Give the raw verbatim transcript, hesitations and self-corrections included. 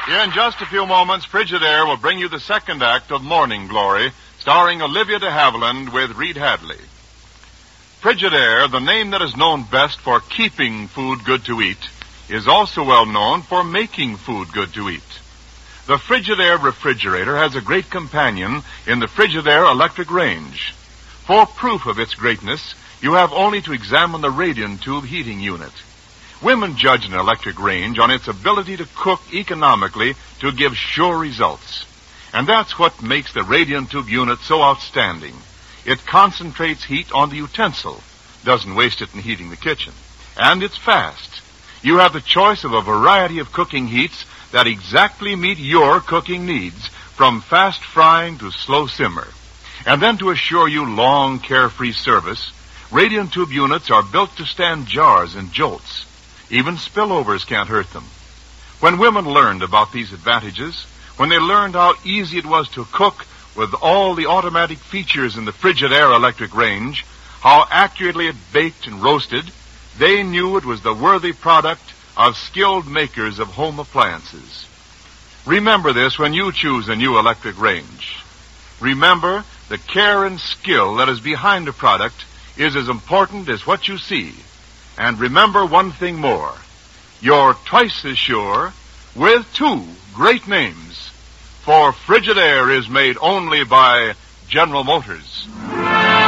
In just a few moments, Frigidaire will bring you the second act of Morning Glory, starring Olivia de Havilland with Reed Hadley. Frigidaire, the name that is known best for keeping food good to eat, is also well known for making food good to eat. The Frigidaire refrigerator has a great companion in the Frigidaire electric range. For proof of its greatness, you have only to examine the radiant tube heating unit. Women judge an electric range on its ability to cook economically to give sure results. And that's what makes the radiant tube unit so outstanding. It concentrates heat on the utensil, doesn't waste it in heating the kitchen. And it's fast. You have the choice of a variety of cooking heats that exactly meet your cooking needs, from fast frying to slow simmer. And then to assure you long, carefree service, radiant tube units are built to stand jars and jolts. Even spillovers can't hurt them. When women learned about these advantages, when they learned how easy it was to cook with all the automatic features in the Frigidaire electric range, how accurately it baked and roasted, they knew it was the worthy product of skilled makers of home appliances. Remember this when you choose a new electric range. Remember, the care and skill that is behind a product is as important as what you see. And remember one thing more. You're twice as sure with two great names. For Frigidaire is made only by General Motors.